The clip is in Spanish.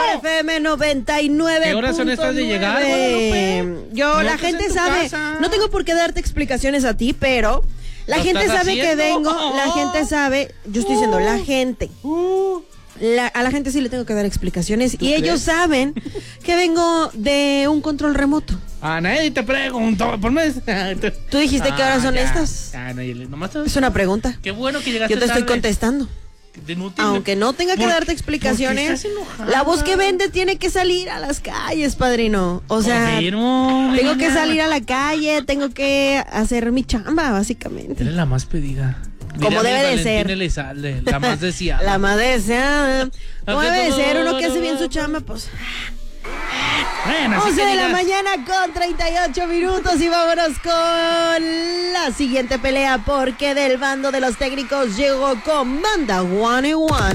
FM 99. ¿Qué horas son estas de llegar, La gente sabe. No tengo por qué darte explicaciones a ti, pero la gente sabe que vengo. La gente sabe. Yo estoy diciendo, la gente. A la gente sí le tengo que dar explicaciones y ellos saben que vengo de un control remoto. Nadie te preguntó. Tú dijiste que horas son estas. Nomás es una pregunta. Qué bueno que llegaste. Yo te estoy contestando. Aunque no tenga que darte explicaciones, la voz que vende tiene que salir a las calles, padrino. O sea, tengo que salir a la calle, tengo que hacer mi chamba, básicamente. Eres la más pedida. Como debe de ser. La más deseada. La más deseada. Como debe de ser, uno que hace bien su chamba, pues. 11 de la mañana con 38 minutos y vámonos con la siguiente pelea porque del bando de los técnicos llegó Comanda 1-1.